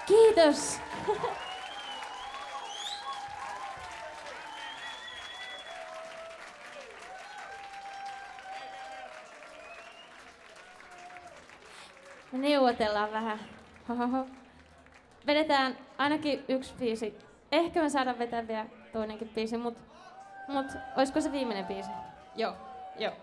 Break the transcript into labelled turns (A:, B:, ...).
A: Kiitos! Me neuvotellaan vähän. Hohoho. Vedetään ainakin yksi biisi. Ehkä me saadaan vetää vielä toinenkin biisi, mut oisko se viimeinen biisi?
B: Joo, joo.